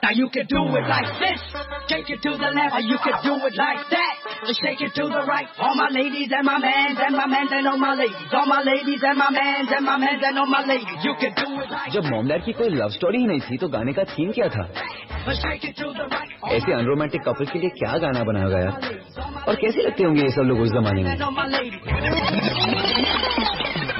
Now you can do it like this, shake it to the left, or you can do it like that, shake it to the right. All my ladies and my mans and all my ladies, all my ladies and my mans and all my ladies, you can do it like. जब मॉमडैड की कोई love story ही नहीं थी तो गाने का theme क्या था? ऐसे अनरोमांटिक कपल के लिए क्या गाना बनाया गया और कैसे लगते होंगे ये सब लोग उस जमाने में?